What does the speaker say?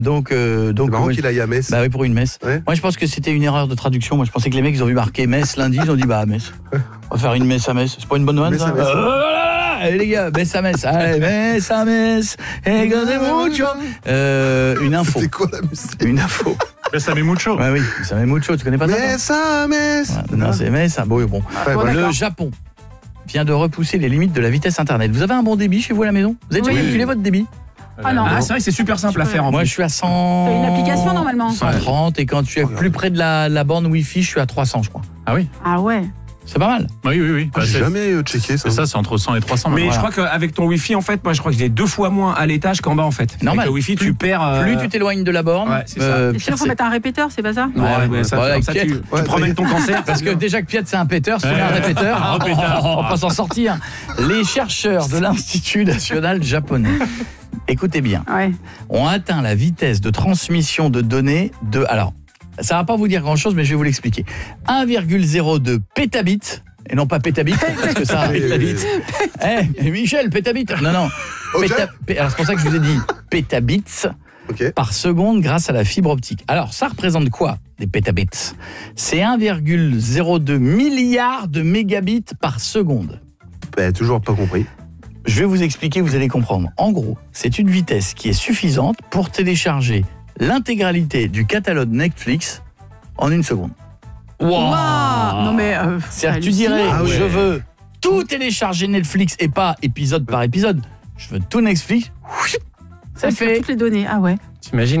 Donc C'est marrant qu'il aille à Metz. Bah oui, pour une messe. Ouais. Moi, je pense que c'était une erreur de traduction. Moi, je pensais que les mecs, ils ont vu marquer Metz lundi. Ils ont dit, bah, à Metz. On va faire une messe à Metz. C'est pas une bonne vanne, Metz ça à Metz. Allez, les gars, Metz à Metz. Allez, Metz à Metz. Et gardez mucho. Une info. C'est quoi la musique? Une info. Bessame mucho. Ouais, oui, Bessame mucho. Tu connais pas ça? Metz. Ouais, non, c'est Metz. Bon. Ouais, voilà. Le Japon vient de repousser les limites de la vitesse Internet. Vous avez un bon débit chez vous à la maison? Vous avez déjà Oui. calculé votre débit? Ah non. Ah, c'est vrai que c'est super simple à faire en Moi, plus. je suis à 100. T'as une application normalement. 130 et quand tu es plus près de la borne Wi-Fi, je suis à 300, je crois. Ah oui. Ah ouais. C'est pas mal. Oui. Bah, J'ai c'est jamais checké ça. ça, c'est entre 100 et 300. Mais maintenant. je crois qu'avec ton Wi-Fi, en fait, moi, je crois que j'ai 2 fois moins à l'étage qu'en bas, en fait. Normal. Avec le Wi-Fi, tu perds. Plus tu t'éloignes de la borne, Ouais, c'est ça. Et sinon, faut mettre un répéteur, c'est pas ça? Ouais, ça, Voilà, comme ça, Piètre. tu promènes ton cancer. Parce que déjà que Piet c'est un péteur, c'est un répéteur, on va pas s'en sortir. Les chercheurs de l'Institut national japonais, écoutez bien, Ouais. ont atteint la vitesse de transmission de données de... Alors, ça va pas vous dire grand-chose, mais je vais vous l'expliquer. 1,02 pétabits, et non pas pétabits, parce que ça... Michel, pétabits. Non. Ok. Alors c'est pour ça que je vous ai dit pétabits Ok. par seconde grâce à la fibre optique. Alors, ça représente quoi, des pétabits? C'est 1,02 milliard de mégabits par seconde. Bah, toujours pas compris. Je vais vous expliquer, vous allez comprendre. En gros, c'est une vitesse qui est suffisante pour télécharger l'intégralité du catalogue Netflix en une seconde. Waouh. Non mais. C'est-à-dire, tu dirais, Ah ouais. je veux tout télécharger Netflix et pas épisode par épisode. Je veux tout Netflix. C'est fait. Toutes les données. Ah ouais. T'imagines